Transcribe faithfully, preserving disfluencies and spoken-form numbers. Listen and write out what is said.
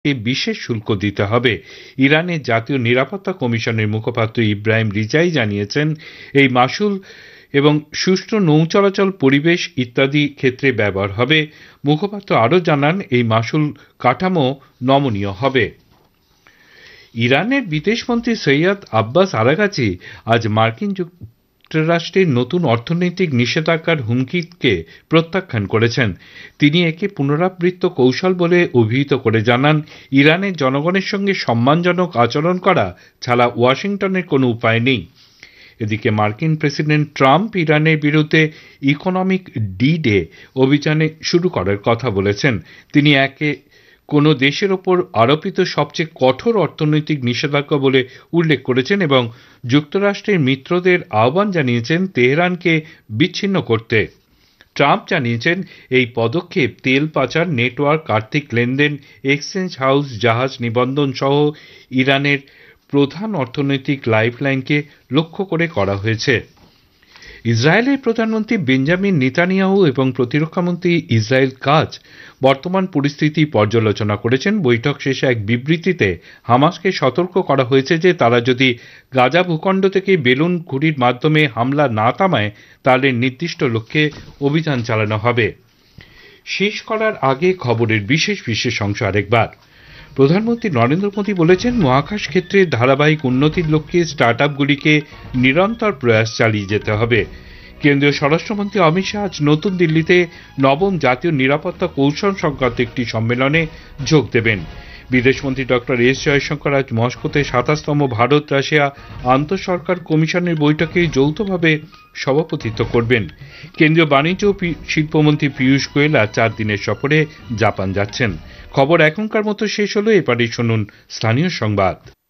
বিশেষ শুল্ক দিতে হবে। ইরানের জাতীয় নিরাপত্তা কমিশনের মুখপাত্র ইব্রাহিম রিজাই জানিয়েছেন, এই মাশুল এবং সুষ্ঠু নৌ চলাচল, পরিবেশ ইত্যাদি ক্ষেত্রে ব্যবহার হবে। মুখপাত্র আরও জানান, এই মাশুল কাঠামো নমনীয় হবে। ইরানের বিদেশমন্ত্রী সৈয়দ আব্বাস আরাগাচি আজ মার্কিন যুক্তরাষ্ট্রের নতুন অর্থনৈতিক নিষেধাজ্ঞার হুমকিকে প্রত্যাখ্যান করেছেন। তিনি একে পুনরাবৃত্ত কৌশল বলে অভিহিত করে জানান, ইরানের জনগণের সঙ্গে সম্মানজনক আচরণ করা ছাড়া ওয়াশিংটনের কোনো উপায় নেই। এদিকে মার্কিন প্রেসিডেন্ট ট্রাম্প ইরানের বিরুদ্ধে ইকোনমিক ডি ডে অভিযানে শুরু করার কথা বলেছেন। তিনি একে কোনো দেশের ওপর আরোপিত সবচেয়ে কঠোর অর্থনৈতিক নিষেধাজ্ঞা বলে উল্লেখ করেছেন এবং যুক্তরাষ্ট্রের মিত্রদের আহ্বান জানিয়েছেন তেহরানকে বিচ্ছিন্ন করতে। ট্রাম্প জানিয়েছেন, এই পদক্ষেপ তেল পাচার, নেটওয়ার্ক, আর্থিক লেনদেন, এক্সচেঞ্জ হাউস, জাহাজ নিবন্ধন সহ ইরানের প্রধান অর্থনৈতিক লাইফলাইনকে লক্ষ্য করে করা হয়েছে। ইসরায়েলের প্রধানমন্ত্রী বেঞ্জামিন নেতানিয়াহু এবং প্রতিরক্ষামন্ত্রী ইসরায়েল কাটজ বর্তমান পরিস্থিতি পর্যালোচনা করেছেন। বৈঠক শেষে এক বিবৃতিতে হামাসকে সতর্ক করা হয়েছে যে তারা যদি গাজা ভূখণ্ড থেকে বেলুন ঘুড়ির মাধ্যমে হামলা না থামায় তাহলে নির্দিষ্ট লক্ষ্যে অভিযান চালানো হবে। শেষ করার আগে খবরের বিশেষ বিশেষ অংশ আরেকবার। প্রধানমন্ত্রী নরেন্দ্র মোদী বলেছেন, মহাকাশ ক্ষেত্রে ধারাবাহিক উন্নতির লক্ষ্যে স্টার্ট আপগুলিকে নিরন্তর প্রয়াস চালিয়ে যেতে হবে। কেন্দ্রীয় স্বরাষ্ট্রমন্ত্রী অমিত শাহ আজ নতুন দিল্লিতে নবম জাতীয় নিরাপত্তা কৌশল সংক্রান্ত একটি সম্মেলনে যোগ দেবেন। বিদেশমন্ত্রী ডক্টর এস জয়শঙ্কর আজ মস্কোতে সাতাশতম ভারত রাশিয়া আন্তঃসরকার কমিশনের বৈঠকে যৌথভাবে সভাপতিত্ব করবেন। কেন্দ্রীয় বাণিজ্য ও শিল্পমন্ত্রী পীযূষ গোয়েল আজ চার দিনের সফরে জাপান যাচ্ছেন। খবর এখনকার মতো শেষ হলো। এবারে শুনুন স্থানীয় সংবাদ।